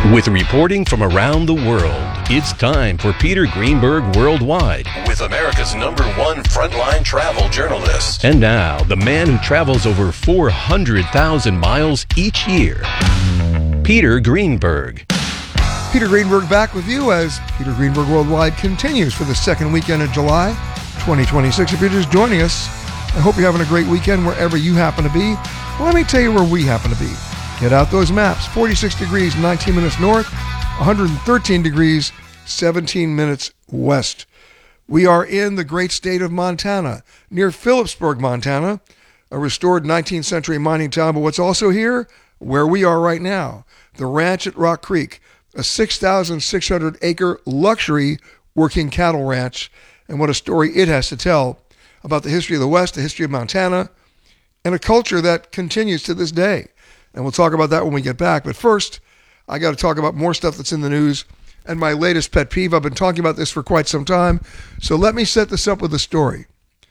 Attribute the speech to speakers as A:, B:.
A: With reporting from around the world, it's time for Peter Greenberg Worldwide with America's #1 frontline travel journalist. And now, the man who travels over 400,000 miles each year, Peter Greenberg.
B: Peter Greenberg back with you as Peter Greenberg Worldwide continues for the second weekend of July 2026. If you're just joining us, I hope you're having a great weekend wherever you happen to be. Well, let me tell you where we happen to be. Get out those maps. 46 degrees, 19 minutes north, 113 degrees, 17 minutes west. We are in the great state of Montana, near Phillipsburg, Montana, a restored 19th century mining town. But what's also here, where we are right now, the ranch at Rock Creek, a 6,600 acre luxury working cattle ranch, and what a story it has to tell about the history of the West, the history of Montana, and a culture that continues to this day. And we'll talk about that when we get back. But first, I got to talk about more stuff that's in the news and my latest pet peeve. I've been talking about this for quite some time. So let me set this up with a story.